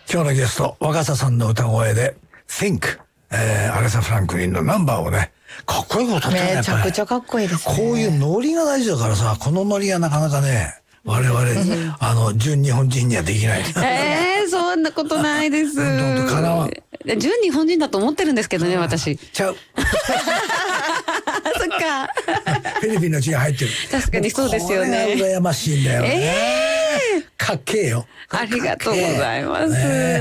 今日のゲスト、若狭さんの歌声で Think、アレサ・フランクリンのナンバーをね、かっこいいこと歌ってるね。 めちゃくちゃかっこいいですね。 こういうノリが大事だからさ、このノリがなかなかね、我々、純日本人にはできない。 そんなことないです。 かなわん。 純日本人だと思ってるんですけどね、私。 ちゃう。 そっか。 フィリピンの血が入ってる。 確かにそうですよね。 これが羨ましいんだよね。かっけえよ。 ありがとうございます。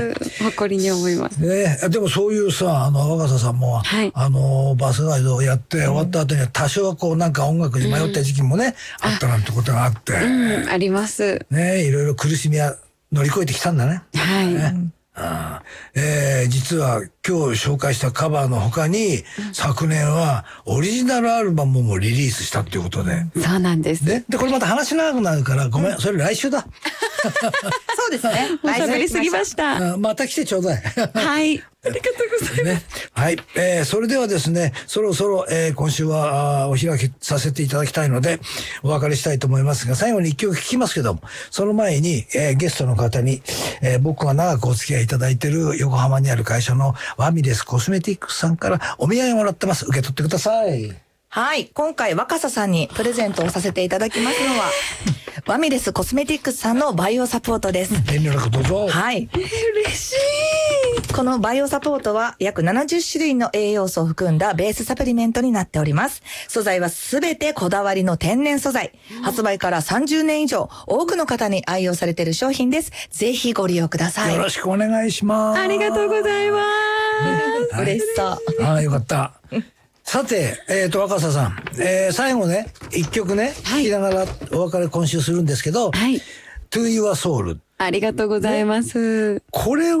誇りに思います。 ね、でもそういうさ、若狭さんも、 はい、 バスガイドをやって終わった後には多少はこうなんか音楽に迷った時期もね、あったなんてことがあって。 あります。 ね、いろいろ苦しみは乗り越えてきたんだね。 はい。 ね、実は今日紹介したカバーの他に、昨年はオリジナルアルバムもリリースしたっていうことで。 そうなんです。 で、これまた話長くなるからごめん、それ来週だ。 そうですね。 おしゃべりすぎました。 また来てちょうだい。 はい。ありがとうございます。 はい。それではですね、そろそろ、今週はお開きさせていただきたいので、お別れしたいと思いますが、最後に一曲聴きますけども、その前に、ゲストの方に、僕が長くお付き合いいただいている横浜にある会社のワミレスコスメティックスさんからお土産もらってます。受け取ってください。 はい。今回若狭さんにプレゼントをさせていただきますのは、ワミレスコスメティックスさんのバイオサポートです。 遠慮なくどうぞ。 はい。 嬉しい。 このバイオサポートは約70種類の栄養素を含んだベースサプリメントになっております。素材はすべてこだわりの天然素材。発売から30年以上、多くの方に愛用されている商品です。ぜひご利用ください。 よろしくお願いします。 ありがとうございます。 嬉しそう。 よかった。さて、若狭さん、最後ね、一曲ね、聴きながらお別れ今週するんですけど、 はい。 To Your Soul。 ありがとうございます。 これ